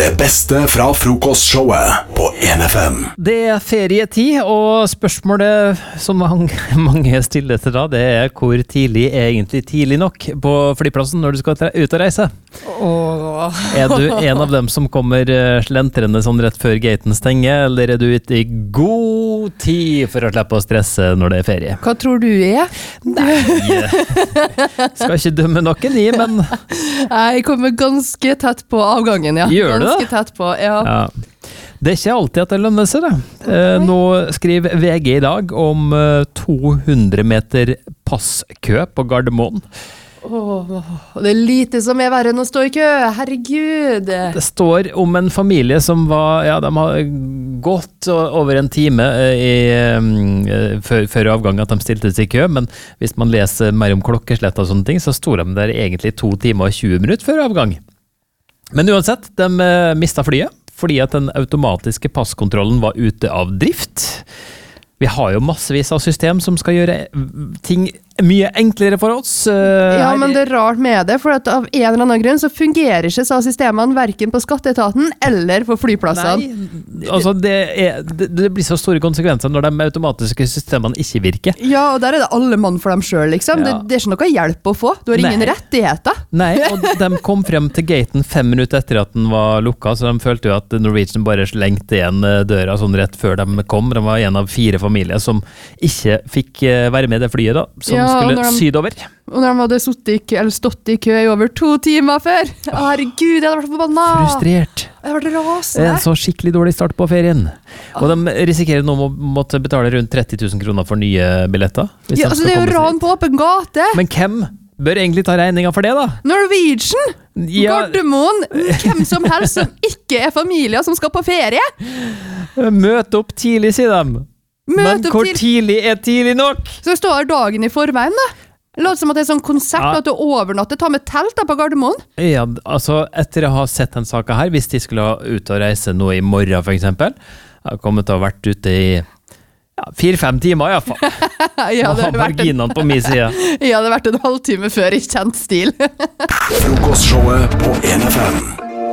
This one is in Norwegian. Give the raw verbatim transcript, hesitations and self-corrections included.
Det beste fra frokostshowet på en F M. Det er ferietid, og spørsmålet som mange, mange stiller til da, det er hvor tidlig er egentlig tidlig nok på flyplassen når du skal ut og reise. Åh. Er du en av dem som kommer slentrende sånn rett før gaten stenger, eller er du ute i god tid for å slippe å stresse når det er ferie? Hva tror du er? Nei, skal ikke dømme noen i, men... Jeg kommer ganske tett på avgangen, ja. Gjør du det? Ganske tett på, ja. Ja. Det er ikke alltid at det lønner seg det. Eh, nå skriver V G i dag om eh, to hundre meter passkø på Gardermoen. Åh, det er lite som er verre enn å stå i kø, herregud. Det står om en familie som var, ja, de har gått over en time i, eh, før, før avgang at de stilte seg i kø, men hvis man leser mer om klokkeslett og sånne ting, så står de der egentlig to timer og tjue minutter før avgang. Men uansett, de eh, mistet flyet, fordi at den automatiske passkontrollen var ute av drift. Vi har jo massevis av system som skal gjøre ting mye enklere for oss. Uh, ja, men det er rart med det, for at av en eller annen grunn så fungerer ikke så systemene hverken på skatteetaten eller på flyplassene. Nei, altså det, er, det, det blir så store konsekvenser når de automatiske systemene ikke virker. Ja, og der er det alle mann for dem selv, liksom. Ja. Det, det er ikke noe hjelp å få. Du har ingen Nei. rettigheter. Nei, og de kom frem til gaten fem minutter etter at den var lukket, så de følte jo at Norwegian bare slengte igjen døra sånn rett før de kom. De var en av fire familier som ikke fikk være med i det flyet da, som Ja, skulle de, sydover. Og når de hadde suttet i, eller stått i kø i over to timer før. Å, herregud, jeg hadde vært forbanna. Frustrert. Jeg hadde vært rasende. En så skikkelig dårlig start på ferien. Og de risikerer nå å måtte betale rundt tretti tusen kroner for nye billetter. hvis Ja, de altså skal det er jo komme seg ran dit. på åpen gate. Men hvem bør egentlig ta regninga for det da? Norwegian, Ja, Gardermoen, hvem som helst som ikke er familier som skal på ferie. møte opp tidlig, sier de. Men Møte opp hvor til, tidlig er tidlig nok? så står dagen i forveien da. Låter som at det er sånn konsept, Ja. at du overnatter, ta med telt da på Gardermoen. Ja, altså, etter å ha sett den saken her, hvis de skulle ha ut og reise nå i morgen for eksempel, jeg har kommet til å ha vært ute i ja, fire-fem timer i hvert fall. Ja, Og det ha har vært en, marginene på min side. ja, det har vært en halvtime før i kjent stil. Frokostshowet på en F M.